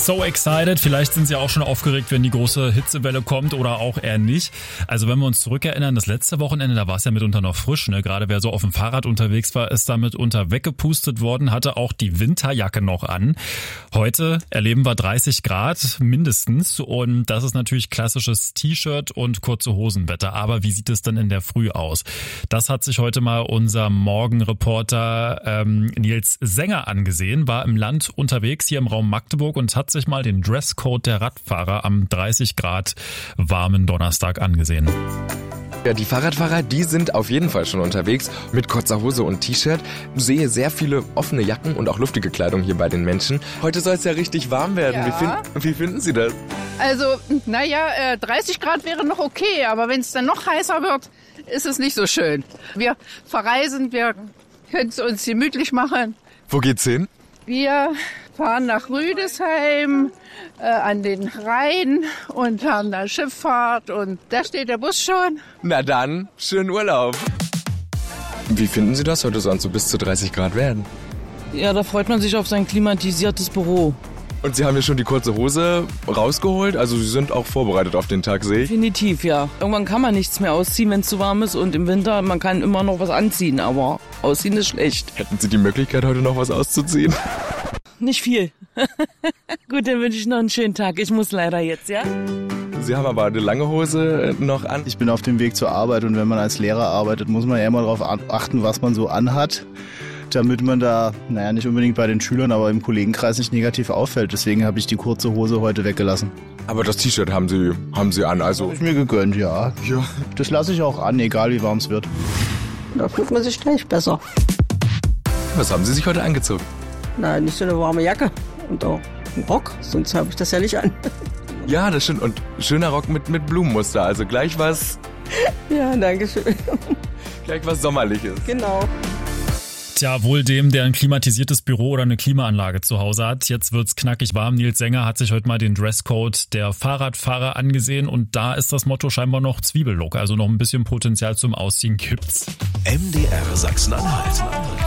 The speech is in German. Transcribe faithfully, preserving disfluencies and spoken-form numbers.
so excited. Vielleicht sind Sie auch schon aufgeregt, wenn die große Hitzewelle kommt oder auch eher nicht. Also wenn wir uns zurückerinnern, das letzte Wochenende, da war es ja mitunter noch frisch. Ne? Gerade wer so auf dem Fahrrad unterwegs war, ist da mitunter weggepustet worden, hatte auch die Winterjacke noch an. Heute erleben wir dreißig Grad mindestens und das ist natürlich klassisches T-Shirt und kurze Hosenwetter. Aber wie sieht es denn in der Früh aus? Das hat sich heute mal unser Morgenreporter ähm, Nils Sänger angesehen, war im Land unterwegs hier im Raum Magdeburg und hat sich mal den Dresscode der Radfahrer am dreißig Grad warmen Donnerstag angesehen. Ja, die Fahrradfahrer, die sind auf jeden Fall schon unterwegs mit kurzer Hose und T-Shirt. Ich sehe sehr viele offene Jacken und auch luftige Kleidung hier bei den Menschen. Heute soll es ja richtig warm werden. Ja. Wie, find, wie finden Sie das? Also, naja, äh, dreißig Grad wäre noch okay, aber wenn es dann noch heißer wird, ist es nicht so schön. Wir verreisen, wir können es uns gemütlich machen. Wo geht's hin? Wir fahren nach Rüdesheim äh, an den Rhein und haben da Schifffahrt und da steht der Bus schon. Na dann, schönen Urlaub. Wie finden Sie das? Heute sollen es so bis zu dreißig Grad werden. Ja, da freut man sich auf sein klimatisiertes Büro. Und Sie haben ja schon die kurze Hose rausgeholt, also Sie sind auch vorbereitet auf den Tag, sehe ich. Definitiv, ja. Irgendwann kann man nichts mehr ausziehen, wenn es zu warm ist und im Winter, man kann immer noch was anziehen, aber ausziehen ist schlecht. Hätten Sie die Möglichkeit, heute noch was auszuziehen? Nicht viel. Gut, dann wünsche ich noch einen schönen Tag. Ich muss leider jetzt, ja? Sie haben aber eine lange Hose noch an. Ich bin auf dem Weg zur Arbeit und wenn man als Lehrer arbeitet, muss man ja immer darauf achten, was man so anhat, damit man da, naja, nicht unbedingt bei den Schülern, aber im Kollegenkreis nicht negativ auffällt. Deswegen habe ich die kurze Hose heute weggelassen. Aber das T-Shirt haben Sie, haben Sie an, also... Habe ich mir gegönnt, ja. Ja. Das lasse ich auch an, egal wie warm es wird. Da fühlt man sich gleich besser. Was haben Sie sich heute angezogen? Na, nicht so eine warme Jacke und auch einen Rock, sonst habe ich das ja nicht an. Ja, das stimmt. Und schöner Rock mit, mit Blumenmuster, also gleich was... Ja, danke schön. Gleich was Sommerliches. Genau. Tja, wohl dem, der ein klimatisiertes Büro oder eine Klimaanlage zu Hause hat. Jetzt wird's knackig warm. Nils Sänger hat sich heute mal den Dresscode der Fahrradfahrer angesehen und da ist das Motto scheinbar noch Zwiebellook. Also noch ein bisschen Potenzial zum Ausziehen gibt's. M D R Sachsen-Anhalt.